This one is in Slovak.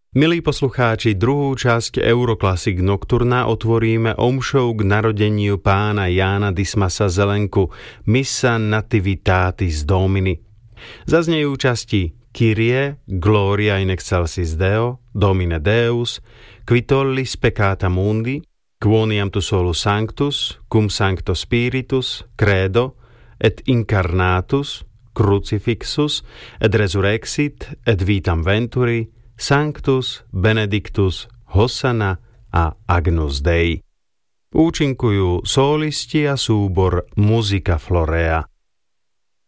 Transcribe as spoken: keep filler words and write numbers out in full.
Milí poslucháči, druhú časť Euroclassic Nocturna otvoríme omšou k narodeniu pána Jána Dismasa Zelenku Missa Nativitatis Domini. Zaznejú časti Kyrie, Gloria in excelsis Deo, Domine Deus, Qui tollis peccata mundi, Quoniam tu solus sanctus, cum sancto spiritus, Credo, et incarnatus, Crucifixus, et resurrexit, et vitam venturi, Sanctus, Benedictus, Hosanna a Agnus Dei. Účinkujú solisti a súbor Musica Florea.